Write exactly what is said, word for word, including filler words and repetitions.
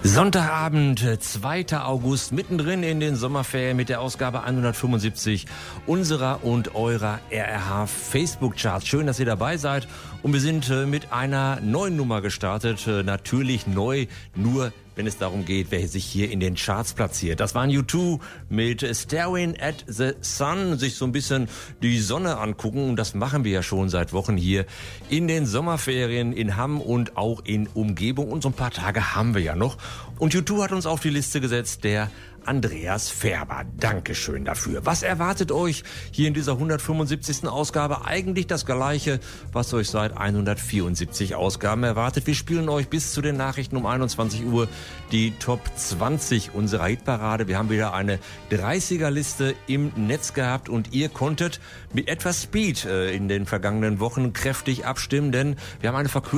Sonntagabend, zweiter August, mittendrin in den Sommerferien mit der Ausgabe hundertfünfundsiebzig unserer und eurer R R H Facebook-Charts. Schön, dass ihr dabei seid. Und wir sind äh, mit einer neuen Nummer gestartet. Äh, natürlich neu, nur wenn es darum geht, wer sich hier in den Charts platziert. Das waren U zwei mit Staring at the Sun, sich so ein bisschen die Sonne angucken. Und das machen wir ja schon seit Wochen hier in den Sommerferien in Hamm und auch in Umgebung. Und so ein paar Tage haben wir ja noch. Und U zwei hat uns auf die Liste gesetzt, der Andreas Färber. Dankeschön dafür. Was erwartet euch hier in dieser hundertfünfundsiebzigsten Ausgabe? Eigentlich das Gleiche, was euch seit hundertvierundsiebzig Ausgaben erwartet. Wir spielen euch bis zu den Nachrichten um einundzwanzig Uhr die Top zwanzig unserer Hitparade. Wir haben wieder eine dreißiger-Liste im Netz gehabt und ihr konntet mit etwas Speed äh, in den vergangenen Wochen kräftig abstimmen, denn wir haben eine verkürzte